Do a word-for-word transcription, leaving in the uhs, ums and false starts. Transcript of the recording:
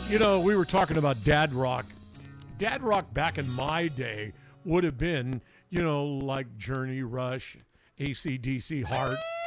You know, we were talking about dad rock. Dad rock back in my day would have been, you know, like Journey, Rush, A C D C, Heart.